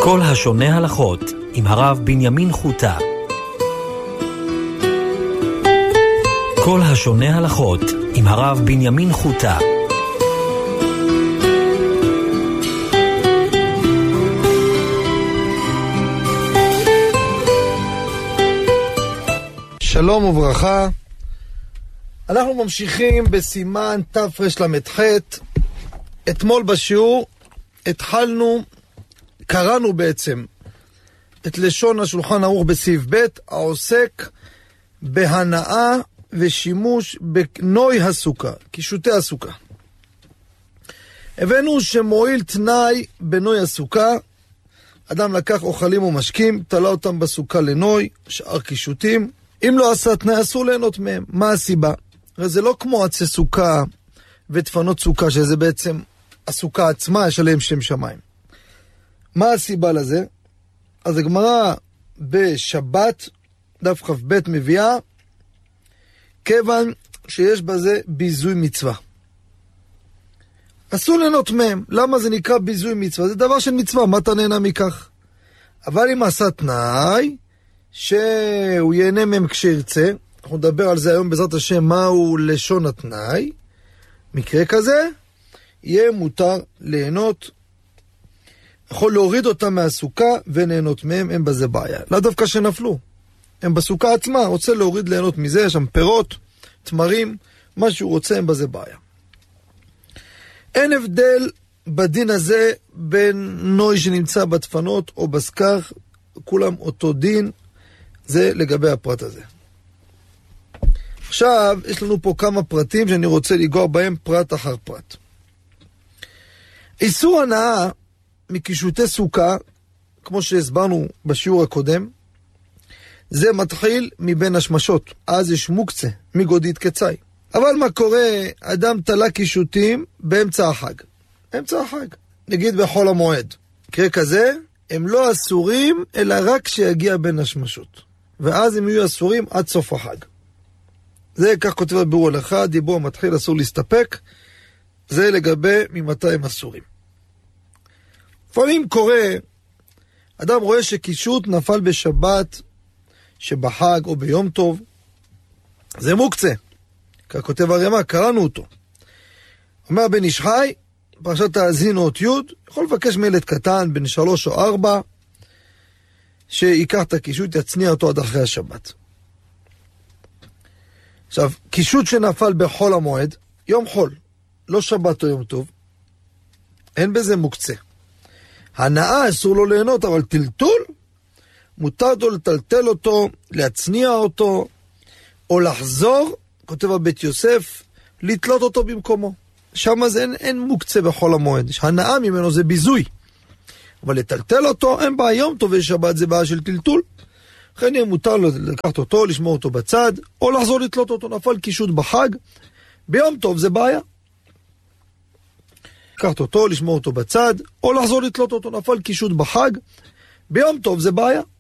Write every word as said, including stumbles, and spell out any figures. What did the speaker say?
כל השונה הלכות עם הרב בנימין חוטה. כל השונה הלכות עם הרב בנימין חוטה. שלום וברכה. אנחנו ממשיכים בסימן תרל"ח. אתמול בשיעור התחלנו, קראנו בעצם את לשון השולחן ערוך בסעיף ב' העוסק בהנאה ושימוש בנוי הסוכה, קישוטי הסוכה. הבאנו שמועיל תנאי בנוי הסוכה, אדם לקח אוכלים ומשקים, תלה אותם בסוכה לנוי, שאר קישוטים. אם לא עשה תנאי אסור ליהנות מהם. מה הסיבה? הרי זה לא כמו עצי סוכה ודפנות סוכה, שזה בעצם הסוכה עצמה, יש עליהם שם שמיים. מה הסיבה לזה? אז הגמרא בשבת, דף כ"ב מביאה, כיוון שיש בזה ביזוי מצווה. אסור ליהנות מהם. למה זה נקרא ביזוי מצווה? זה דבר של מצווה, מה אתה נהנה מכך? אבל אם עשה תנאי, שהוא ייהנה מהם כשירצה, אנחנו נדבר על זה היום בעזרת השם, מהו לשון התנאי. מקרה כזה, יהיה מותר ליהנות, יכול להוריד אותם מהסוכה וליהנות מהם, אין בזה בעיה. לא דווקא שנפלו, הם בסוכה עצמה, רוצה להוריד ליהנות מזה, יש שם פירות, תמרים, מה שהוא רוצה, אין בזה בעיה. אין הבדל בדין הזה בין נוי שנמצא בדפנות או בסכך, כולם אותו דין, זה לגבי הפרט הזה. עכשיו, יש לנו פה כמה פרטים שאני רוצה לגוע בהם פרט אחר פרט. איסור הנאה מקישוטי סוכה, כמו שהסברנו בשיעור הקודם, זה מתחיל מבין השמשות, אז יש מוקצה, מגודית קצאי. אבל מה קורה, אדם תלה קישוטים באמצע החג. באמצע החג, נגיד בחול המועד. מקרה כזה, הם לא אסורים, אלא רק שיגיע בין השמשות. ואז הם יהיו אסורים עד סוף החג. זה כך כותב הביאור הלכה, דיבור מתחיל אסור להסתפק, זה לגבי ממתי הם אסורים. לפעמים קורה, אדם רואה שקישוט נפל בשבת, שבחג או ביום טוב, זה מוקצה. כך כותב הרמ"א, קראנו אותו. אומר בן איש חי, פרשת האזינו אות י', יכול לבקש מילד קטן, בן שלוש או ארבע, שיקח את הקישוט, יצניע אותו עד אחרי השבת. עכשיו, קישוט שנפל בחול המועד, יום חול, לא שבת או יום טוב, אין בזה מוקצה. הנאה אסור לו ליהנות, אבל טלטול, מותר לו לטלטל אותו, להצניע אותו, או לחזור, כותב הבית יוסף, לתלות אותו במקומו. שם זה אין, אין מוקצה בחול המועד. הנאה ממנו זה ביזוי. אבל לטלטל אותו, אין בעיה. יום טוב ושבת זה בעיה של טלטול. לכן יהיה מותר לו לקחת אותו, לשמור אותו בצד, או לחזור לתלות אותו. נפל קישוט בחג, ביום טוב זה בעיה. לקחת אותו, לשמור אותו בצד, או לחזור לתלות אותו. נפל קישוט בחג, ביום טוב זה בעיה.